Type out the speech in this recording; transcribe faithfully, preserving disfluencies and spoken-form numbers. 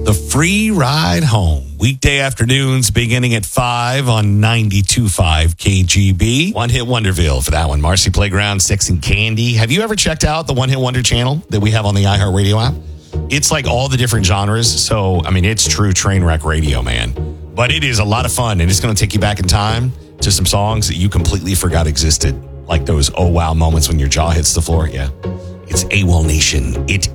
The Free Ride Home. Weekday afternoons beginning at five on ninety-two point five K G B. One Hit Wonderville for that one. Marcy Playground, Sex and Candy. Have you ever checked out the One Hit Wonder channel that we have on the iHeartRadio app? It's like all the different genres. So, I mean, it's true train wreck radio, man. But it is a lot of fun, and it's going to take you back in time to some songs that you completely forgot existed. Like those oh wow moments when your jaw hits the floor. Yeah. It's AWOL Nation. It